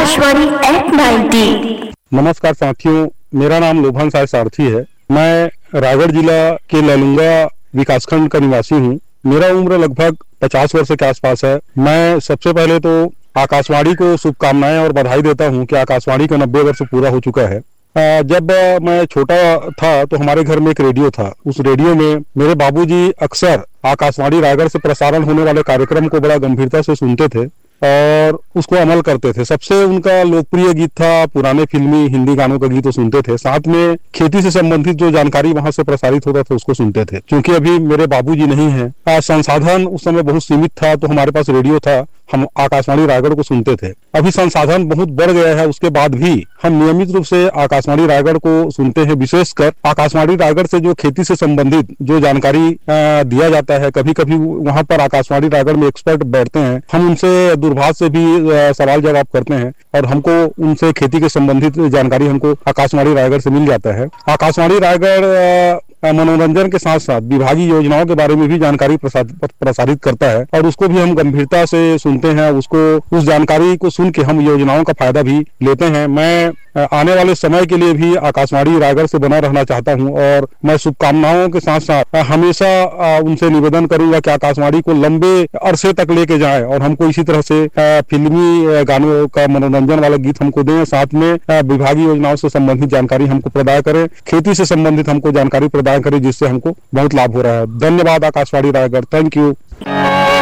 Akashvani F90। नमस्कार साथियों, मेरा नाम लोभन साय सारथी है। मैं रायगढ़ जिला के लैलूंगा विकासखंड का निवासी हूँ। मेरा उम्र लगभग 50 वर्ष के आसपास है। मैं सबसे पहले तो आकाशवाणी को शुभकामनाएं और बधाई देता हूँ कि आकाशवाणी को 90 वर्ष पूरा हो चुका है। जब मैं छोटा था तो हमारे घर में एक रेडियो था। उस रेडियो में मेरे बाबूजी अक्सर आकाशवाणी रायगढ़ से प्रसारण होने वाले कार्यक्रम को बड़ा गंभीरता से सुनते थे और उसको अमल करते थे। सबसे उनका लोकप्रिय गीत था पुराने फिल्मी हिंदी गानों का गीत सुनते थे। साथ में खेती से संबंधित जो जानकारी वहां से प्रसारित होता था उसको सुनते थे। क्योंकि अभी मेरे बाबूजी नहीं है, संसाधन उस समय बहुत सीमित था, तो हमारे पास रेडियो था, हम आकाशवाणी रायगढ़ को सुनते थे। अभी संसाधन बहुत बढ़ गया है, उसके बाद भी हम नियमित रूप से आकाशवाणी रायगढ़ को सुनते हैं। विशेषकर आकाशवाणी रायगढ़ से जो खेती से संबंधित जो जानकारी दिया जाता है, कभी कभी वहां पर आकाशवाणी रायगढ़ में एक्सपर्ट बैठते हैं, हम उनसे दूरभाष से भी सवाल जवाब करते हैं और हमको उनसे खेती के संबंधित जानकारी हमको आकाशवाणी रायगढ़ से मिल जाता है। आकाशवाणी रायगढ़ मनोरंजन के साथ साथ विभागीय योजनाओं के बारे में भी जानकारी प्रसारित करता है और उसको भी हम गंभीरता से सुनते हैं। उस जानकारी को सुन के हम योजनाओं का फायदा भी लेते हैं। मैं आने वाले समय के लिए भी आकाशवाणी रायगढ़ से बना रहना चाहता हूं और मैं शुभकामनाओं के साथ साथ हमेशा उनसे निवेदन करूंगा कि आकाशवाणी को लंबे अरसे तक लेके जाएं और हमको इसी तरह से फिल्मी गानों का मनोरंजन वाला गीत हमको दें। साथ में विभागीय योजनाओं से संबंधित जानकारी हमको प्रदान करें, खेती से संबंधित हमको जानकारी प्रदान करें, जिससे हमको बहुत लाभ हो रहा है। धन्यवाद आकाशवाणी रायगढ़। Thank you.